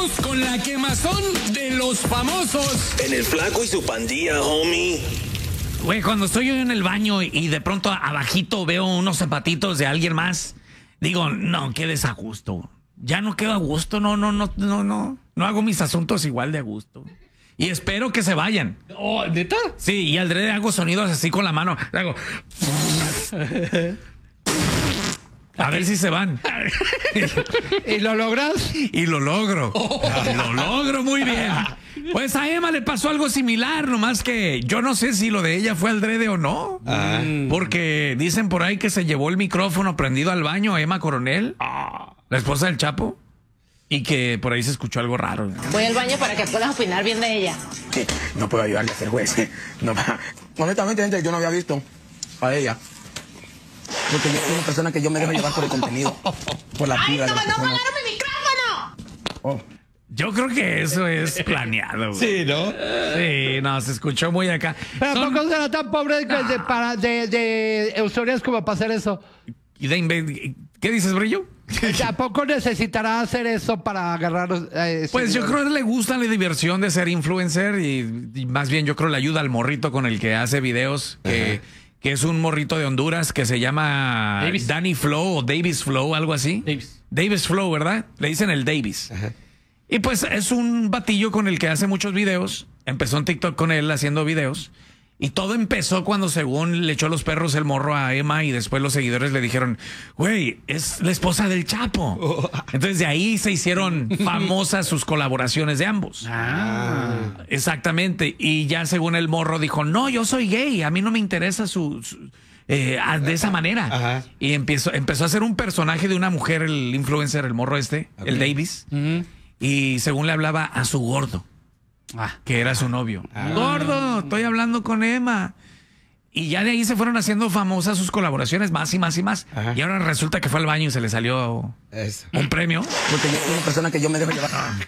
Vamos con la quemazón de los famosos. En el Flaco y su pandilla, homie. Güey, cuando estoy yo en el baño y de pronto abajito veo unos zapatitos de alguien más, digo, no, qué desajusto. Ya no quedo a gusto, no hago mis asuntos igual de a gusto. Y espero que se vayan. Oh, ¿neta? Sí, y al dread hago sonidos así con la mano. Hago... A ver si se van. ¿Y lo logras? Y lo logro. Lo logro muy bien. Pues a Emma le pasó algo similar, nomás que yo no sé si lo de ella fue al drede o no. Porque dicen por ahí que se llevó el micrófono prendido al baño a Emma Coronel, la esposa del Chapo, y que por ahí se escuchó algo raro. Voy al baño para que puedas opinar bien de ella. No puedo ayudarle a ser juez. No, honestamente, gente, yo no había visto a ella. Porque yo soy una persona que yo me dejo llevar por el contenido. Por la ¡Ay, vida no de la persona. jalaron mi micrófono! Oh. Yo creo que eso es planeado, güey. Sí, ¿no? Sí, no, se escuchó muy acá. Pero ¿a poco será tan pobre de historias como para hacer eso? ¿Qué dices, Brillo? ¿A poco necesitará hacer eso para agarrar? Pues yo creo que le gusta la diversión de ser influencer y más bien yo creo le ayuda al morrito con el que hace videos, que es un morrito de Honduras que se llama Davis. Danny Flow o Davis Flow, algo así. Davis Flow, ¿verdad? Le dicen el Davis. Y pues es un batillo con el que hace muchos videos. Empezó en TikTok con él haciendo videos. Y todo empezó cuando según le echó los perros el morro a Emma y después los seguidores le dijeron, güey, es la esposa del Chapo. Entonces de ahí se hicieron famosas sus colaboraciones de ambos. Exactamente. Y ya según el morro dijo, no, yo soy gay, a mí no me interesa de esa manera. Ajá. Y empezó a hacer un personaje de una mujer, el influencer, el morro este, el Davis. Y según le hablaba a su gordo. Que era su novio. Gordo, estoy hablando con Emma. Y ya de ahí se fueron haciendo famosas sus colaboraciones más y más y más. Y ahora resulta que fue al baño y se le salió un premio. Porque yo soy una persona que yo me dejo llevar.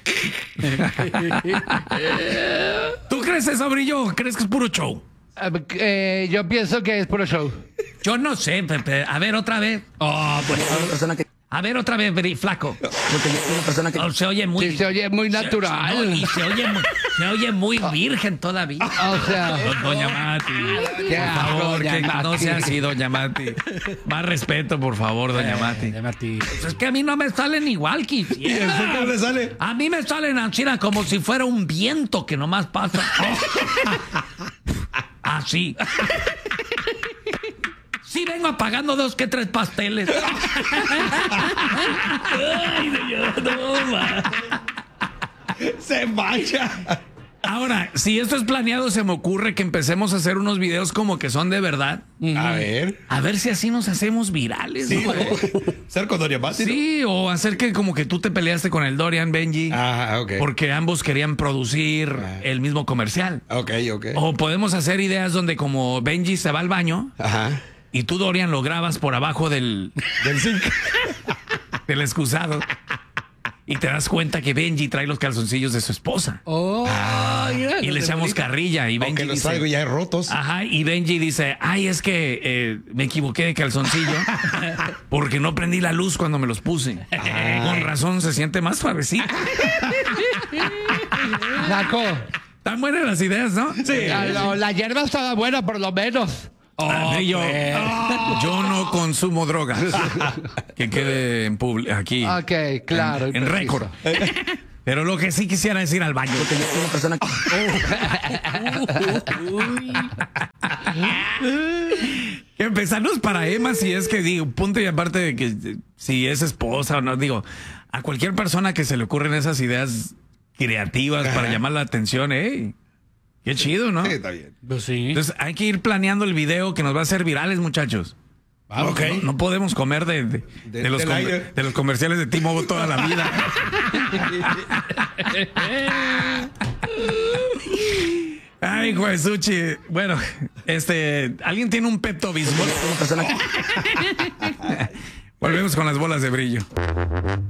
¿Tú crees eso, Brillo? ¿Crees que es puro show? Yo pienso que es puro show. Yo no sé, Pepe. A ver, otra vez. Soy una persona que... A ver, otra vez, Flaco. Porque yo soy una persona que... Oh, se oye muy... Sí, se oye muy natural. No, y se oye muy virgen todavía. O sea... Doña Mati, Qué por favor, doña que no Mati. sea así, Doña Mati. Más respeto, por favor, Doña Mati. Pues es que a mí no me salen igual que quisiera. ¿Qué le sale? A mí me salen así como si fuera un viento que nomás pasa. Así. Sí vengo apagando 2 que 3 pasteles. Ay, no, ma. Se mancha. Ahora, si esto es planeado, se me ocurre que empecemos a hacer unos videos como que son de verdad. A ver. A ver si así nos hacemos virales. Sí, güey. ser con Doña Mati, ¿no? Sí, o hacer que como que tú te peleaste con el Dorian, Benji. Ok. Porque ambos querían producir el mismo comercial. Ok. O podemos hacer ideas donde como Benji se va al baño Ajá. y tú, Dorian, lo grabas por abajo del zinc, del excusado. Y te das cuenta que Benji trae los calzoncillos de su esposa. Y le echamos carrilla. Y Benji Aunque los dice, traigo ya rotos. ajá, y Benji dice, ay, es que me equivoqué de calzoncillo porque no prendí la luz cuando me los puse. Con razón se siente más suavecito. Naco, Están buenas las ideas, ¿no? Sí. la hierba estaba buena por lo menos. Yo no consumo drogas. Que quede en aquí. Ok, claro. En récord. Pero lo que sí quisiera es ir al baño. Porque yo soy una persona que... Empezarnos para Emma, si es que digo, punto y aparte de que si es esposa o no, digo, a cualquier persona que se le ocurren esas ideas creativas para llamar la atención, qué chido, ¿no? Sí, está bien. Pues sí. Entonces hay que ir planeando el video que nos va a hacer virales, muchachos. Ok. No podemos comer de los comerciales de T-Mobile toda la vida. Ay, Juesuchi. Bueno, ¿alguien tiene un Pepto Bismol? Volvemos con las bolas de brillo.